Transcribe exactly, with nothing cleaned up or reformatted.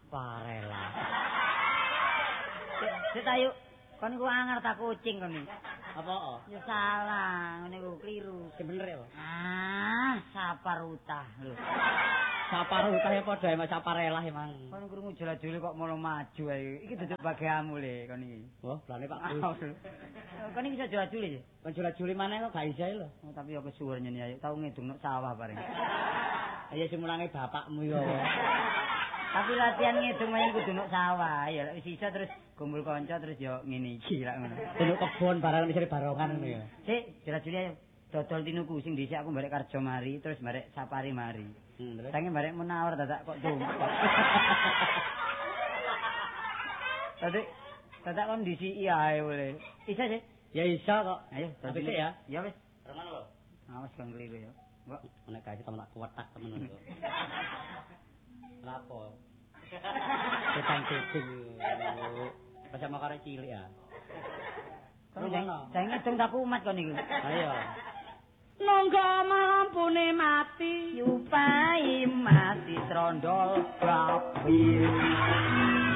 Saparela. Sik ayo kon ku angar tak kucing kon iki. Apa? Ya salah, ngene ku kliru. Sing bener ya, Pak. Ah, saparutah lho. Saparutah ya padha Mas Saparela emang. Kon krungu jela-jele kok malah maju ae. Iki duduk bagianmu le kon iki. Oh, blane Pak. Kon iki iso jela-jele ya? Kon jela-jele maneh kok gak iso lho. Oh, tapi ya kesuwur nyeni ayo tau ngedung nok sawah bareng. Ayo sing mulange bapakmu yo. Tapi latihan ngedung main kudu nok sawah ya wis iso terus kumpul kanca terus yo ngene iki lak ngono. Kudu kebon bareng misale barongan ngono ya. Sik, jela-jele ayo. Dodol tinuku sing dhisik aku barek Karjo mari terus barek Sapari mari. Hmm, terus sange barek menawar dadak kok tumpek. Tadi dadak kon disiki ae boleh. Isa sih? Ya iso kok. Ayo, tapi sik ya. Ya wis. Reman lho. Awas kang kliru ya. Mbok nek gawe temen tak kuwetak temen lho. Lapo? Ketang cicing. Pas sama karo cilik ya. Kon jeng ngedung tak umat kon niku. Ayo. Monggo mampune mati yupai mati trondol babi.